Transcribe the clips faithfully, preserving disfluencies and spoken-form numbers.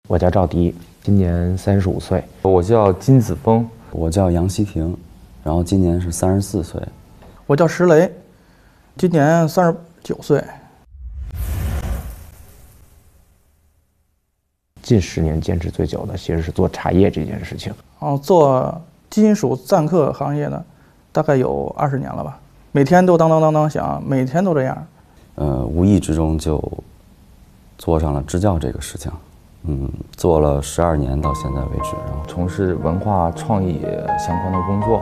我叫赵迪，今年三十五岁。 我叫金子峰， 我叫杨希婷，然后今年是三十四岁。 我叫石雷，今年三十九岁。 近十年坚持最久的其实是做茶叶这件事情。 哦，做金属赞刻行业的大概有二十年了吧，每天都当当当当响，每天都这样。 呃，无意之中就做上了支教这个事情，嗯，做了十二年到现在为止，然后从事文化创意相关的工作。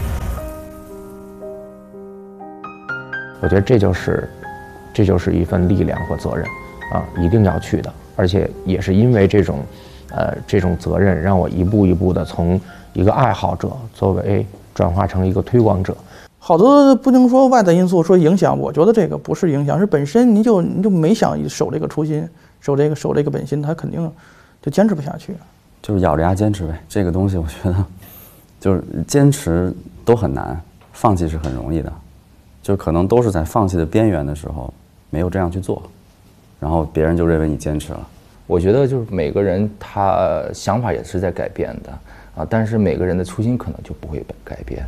我觉得这就是这就是一份力量和责任啊，一定要去的。而且也是因为这种呃这种责任，让我一步一步的从一个爱好者作为转化成一个推广者。 好多不能说外在因素说影响，我觉得这个不是影响，是本身你就你就没想守这个初心，守这个守这个本心，他肯定就坚持不下去。 就是咬着牙坚持呗。这个东西我觉得就是坚持都很难，放弃是很容易的，就可能都是在放弃的边缘的时候没有这样去做，然后别人就认为你坚持了。 我觉得就是每个人他想法也是在改变的啊，但是每个人的初心可能就不会改变。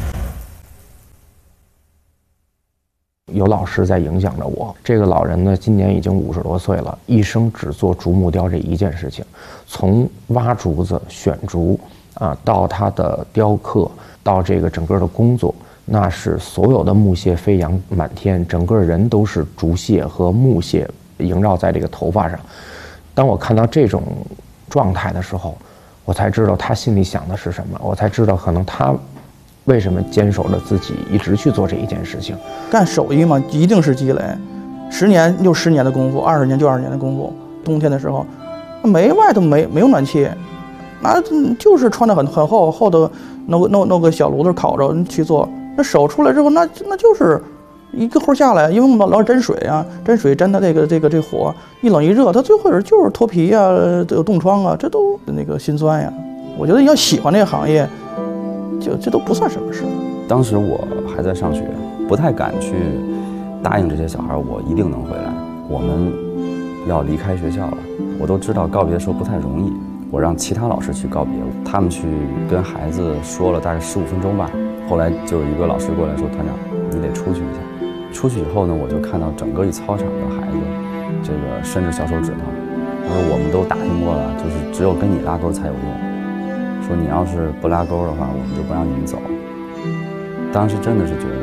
有老师在影响着我。这个老人呢，今年已经五十多岁了，一生只做竹木雕这一件事情，从挖竹子、选竹啊，到他的雕刻，到这个整个的工作，那是所有的木屑飞扬满天，整个人都是竹屑和木屑萦绕在这个头发上。当我看到这种状态的时候，我才知道他心里想的是什么，我才知道可能他为什么坚守着自己一直去做这一件事情。 干手艺嘛，一定是积累，十年就十年的功夫，二十年就二十年的功夫。冬天的时候，没外头没没有暖气，那就是穿得很很厚厚的，弄个弄弄个小炉子烤着去做。那手出来之后，那那就是一个活下来，因为我们老沾水啊，沾水沾它这个这个这火，一冷一热，它最后就是脱皮啊，有冻疮啊，这都那个心酸呀。我觉得要喜欢这个行业，就这都不算什么事。 当时我还在上学，不太敢去答应这些小孩我一定能回来，我们要离开学校了。我都知道告别的时候不太容易，我让其他老师去告别，他们去跟孩子说了大概十五分钟吧。后来就有一个老师过来说，团长你得出去一下。出去以后呢，我就看到整个一操场的孩子这个伸着小手指头，他说我们都打听过了，就是只有跟你拉钩才有用，说你要是不拉钩的话，我们就不让你们走。当时真的是觉得